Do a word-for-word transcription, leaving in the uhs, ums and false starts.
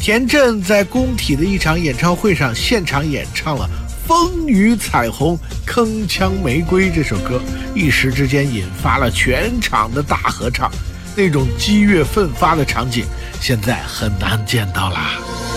田震在工体的一场演唱会上现场演唱了《风雨彩虹铿锵玫瑰》这首歌，一时之间引发了全场的大合唱，那种激越奋发的场景现在很难见到啦。